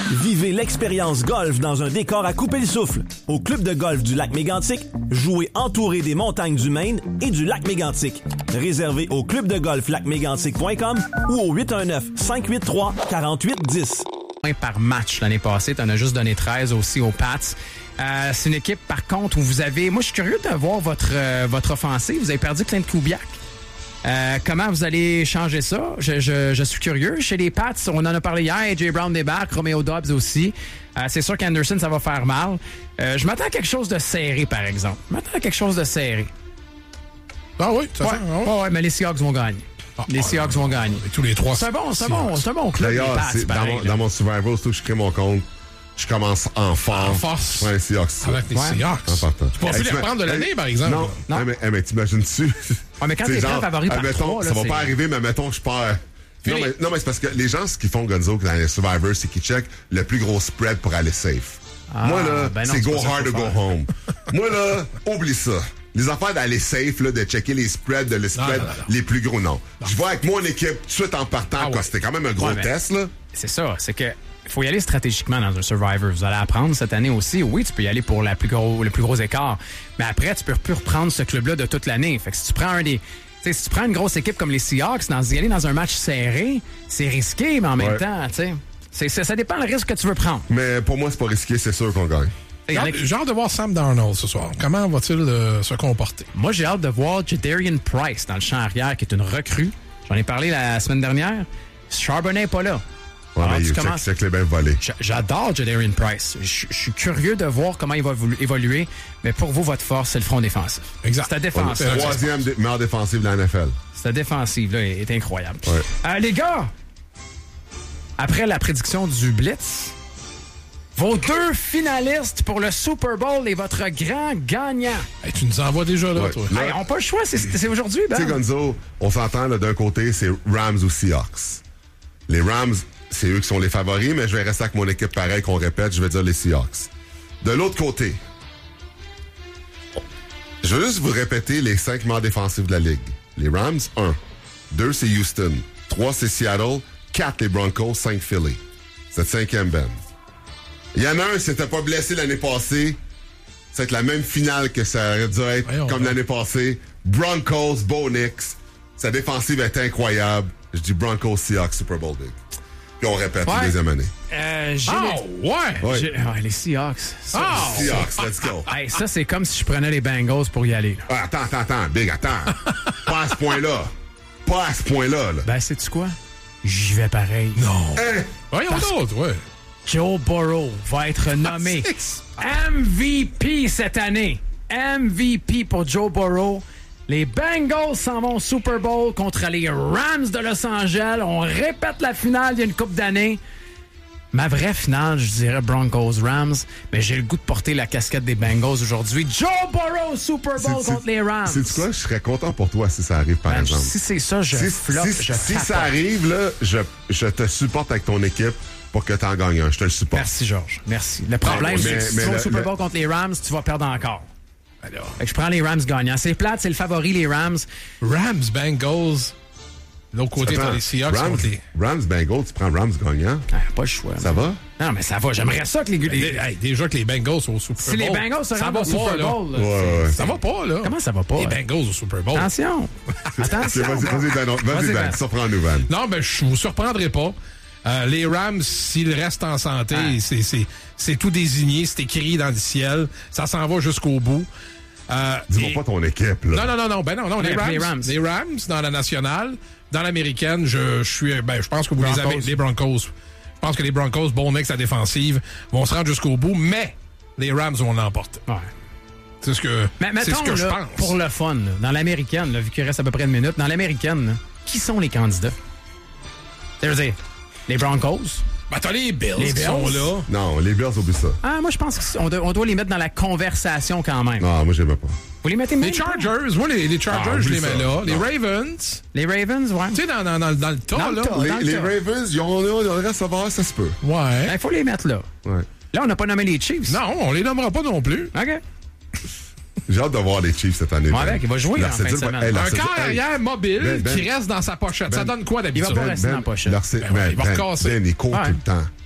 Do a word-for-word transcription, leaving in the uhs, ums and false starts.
Vivez l'expérience golf dans un décor à couper le souffle. Au club de golf du lac Mégantic, jouez entouré des montagnes du Maine et du lac Mégantic. Réservé au club de golf lac mégantic point com ou au huit un neuf, cinq huit trois, quatre huit un zéro. Par match l'année passée, tu en as juste donné treize aussi aux Pats. Euh, c'est une équipe, par contre, où vous avez... Moi, je suis curieux de voir votre, euh, votre offensive. Vous avez perdu Clint Kubiak. Euh, comment vous allez changer ça? Je, je, je suis curieux. Chez les Pats, on en a parlé hier. A J Brown débarque, Romeo Dobbs aussi. Euh, c'est sûr qu'Anderson, ça va faire mal. Euh, je m'attends à quelque chose de serré, par exemple. Je m'attends à quelque chose de serré. Ah oui, ça ouais. fait, ah ouais. Ouais, ouais, mais les Seahawks vont gagner. Ah, les Seahawks ah, vont gagner. Tous les trois. C'est bon, c'est bon, c'est un bon club. D'ailleurs, les Pats, dans, mon, dans mon Survivor, surtout que je crée mon compte, je commence en force. En force. Je prends les Seahawks. Avec les ouais. Seahawks. En partant. Tu penses les reprendre de l'année, par exemple? Non, non. Hey, mais, hey, mais t'imagines-tu? Ah, mais quand t'es genre, favori par admettons, trois, là, ça va c'est... pas arriver, mais mettons que je perds. Non mais, non, mais c'est parce que les gens, ce qu'ils font, Gonzo, dans les Survivors, c'est qu'ils checkent le plus gros spread pour aller safe. Ah, Moi, là, ben non, c'est, c'est go hard or go home. Moi, là, oublie ça. Les affaires d'aller safe, là, de checker les spreads, de les spreads non, non, non. les plus gros, non. non. Je vois avec mon équipe tout de suite en partant, ah, ouais. C'était quand même un gros ouais, test, là. C'est ça, c'est que il faut y aller stratégiquement dans un Survivor. Vous allez apprendre cette année aussi. Oui, tu peux y aller pour la plus gros, le plus gros écart. Mais après, tu peux plus reprendre ce club-là de toute l'année. Fait que si tu prends un des... T'sais, si tu prends une grosse équipe comme les Seahawks, dans, y aller dans un match serré, c'est risqué, mais en même ouais. temps, tu sais, c'est, ça dépend le risque que tu veux prendre. Mais pour moi, c'est pas risqué, c'est sûr qu'on gagne. J'ai hâte, j'ai hâte de voir Sam Darnold ce soir. Comment va-t-il euh, se comporter? Moi, j'ai hâte de voir Jadarian Price dans le champ arrière, qui est une recrue. J'en ai parlé la semaine dernière. Charbonnet n'est pas là. Ouais, alors, mais il commences... check, check les bien volés. J'adore Jadarian Price. Je suis curieux de voir comment il va évoluer. Mais pour vous, votre force, c'est le front défensif. Exact. C'est la défensive. Le troisième dé- meilleure défensive de la N F L. Cette défensive-là est, est incroyable. Ouais. Euh, les gars, après la prédiction du Blitz, vos deux finalistes pour le Super Bowl et votre grand gagnant. Hey, tu nous envoies déjà là, ouais. toi. Hey, on n'a pas le choix, c'est, c'est aujourd'hui, Ben. Tu sais, Gonzo, on s'entend là, d'un côté, c'est Rams ou Seahawks. Les Rams, c'est eux qui sont les favoris, mais je vais rester avec mon équipe pareil qu'on répète, je vais dire les Seahawks. De l'autre côté, je veux juste vous répéter les cinq meilleurs défensifs de la Ligue. Les Rams, un. deux, c'est Houston. trois, c'est Seattle. quatre, les Broncos. cinq, Philly. C'est le cinquième, Ben. Il y en a un, s'était pas blessé l'année passée. Ça va être la même finale que ça aurait dû être Voyons, comme ouais. l'année passée. Broncos, Bo Nix. Sa défensive est incroyable. Je dis Broncos, Seahawks, Super Bowl big. Puis on répète ouais. la deuxième année. Euh, j'ai oh, les... ouais! ouais. J'ai... ouais! Les Seahawks. Ça, oh! Seahawks, let's go. Hey, ça, c'est comme si je prenais les Bengals pour y aller. Ah, attends, attends, attends. Big, attends. Pas à ce point-là. Pas à ce point-là. Là. Ben, sais-tu quoi? J'y vais pareil. Non. Hein? Voyons d'autres, ouais. Joe Burrow va être nommé M V P cette année. M V P pour Joe Burrow. Les Bengals s'en vont au Super Bowl contre les Rams de Los Angeles. On répète la finale il y a une couple d'années. Ma vraie finale, je dirais Broncos-Rams, mais j'ai le goût de porter la casquette des Bengals aujourd'hui. Joe Burrow, Super Bowl c'est, contre c'est, les Rams. C'est quoi? Je serais content pour toi si ça arrive, par ben, exemple. Si c'est ça, je si, floppe, si, je Si tapote. ça arrive, là, je, je te supporte avec ton équipe pour que tu en gagnes un. Je te le supporte. Merci, Georges. Merci. Le problème, c'est que si tu vas au Super Bowl le... contre les Rams, tu vas perdre encore. Alors. Fait que je prends les Rams gagnants. C'est plate, c'est le favori, les Rams. Rams, Bengals. L'autre côté, t'as les Seahawks. Rams, les... Rams, Bengals, tu prends Rams gagnant. Ah, pas le choix. Ça mais... va? Non, mais ça va. J'aimerais ça que les... les... Hey, déjà que les Bengals sont au Super Bowl. Si les Bengals se rendent au Super Bowl. Là, ouais, ouais. Ça va pas, là. Comment ça va pas? Les Bengals au Super Bowl. Attention. Attention. Vas-y, vas-y, Ben. Vas-y, Ben. Surprends-nous, Ben. Non, ben, je vous surprendrai pas. Euh, les Rams, s'ils restent en santé, ah. c'est, c'est, c'est tout désigné, c'est écrit dans le ciel. Ça s'en va jusqu'au bout. Euh, Dis-moi et... pas ton équipe, là. Non, non, non, non. Ben non, non, les Rams, les Rams. Les Rams dans la nationale. Dans l'américaine, je, je suis, ben, je pense que vous Broncos. les avez, les Broncos. Je pense que les Broncos, bon mec, sa défensive, vont se rendre jusqu'au bout, mais les Rams vont l'emporter. Ouais. C'est ce que, mais, mettons, c'est ce que là, je pense. Pour le fun, là, dans l'américaine, là, vu qu'il reste à peu près une minute, dans l'américaine, là, qui sont les candidats? C'est-à-dire, les Broncos? Ben, t'as les Bills, les Bills qui sont là. Non, les Bills, oublie ça. Ah, moi, je pense qu'on doit, on doit les mettre dans la conversation quand même. Non, moi, je les mets pas. Vous les mettez Les Chargers, moi, les, les Chargers, ah, je les mets ça. là. Non. Les Ravens. Les Ravens, ouais. Tu sais, dans, dans, dans, dans le tas, dans là. Le tas, les dans les le Ravens, ils ont le reste à voir, ça se peut. Ouais. Il faut les mettre là. Ouais. Là, on n'a pas nommé les Chiefs. Non, on les nommera pas non plus. OK. J'ai hâte de voir les Chiefs cette année. Ouais, ben. Il va jouer la en fin de semaine. Hey, un corps arrière hey. mobile ben, ben, qui reste dans sa pochette. Ben, ça donne quoi d'habitude? Il va pas rester ben, dans la pochette. Ben, ben, ouais, il va ben, recasser. Ben, il court ouais. tout le temps.